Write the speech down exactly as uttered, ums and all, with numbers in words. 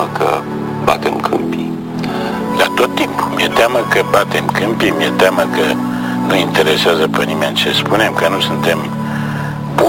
că batem câmpii. Dar tot timpul mi-e teamă că batem câmpii, mi-e teamă că nu interesează pe nimeni ce spunem, că nu suntem